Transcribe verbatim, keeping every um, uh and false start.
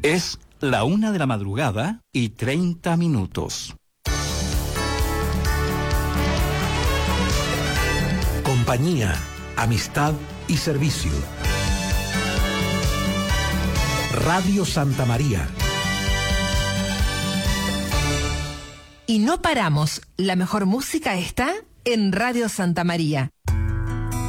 Es la una de la madrugada y treinta minutos. Compañía, amistad y servicio. Radio Santa María. Y no paramos. La mejor música está en Radio Santa María.